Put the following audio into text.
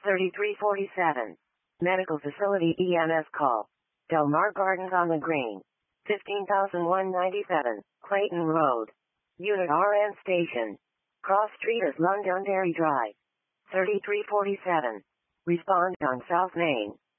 3347. Medical facility EMS call. Del Mar Gardens on the Green. 15,197, Clayton Road. Unit RN Station. Cross Street is Londonderry Drive. 3347. Respond on South Main.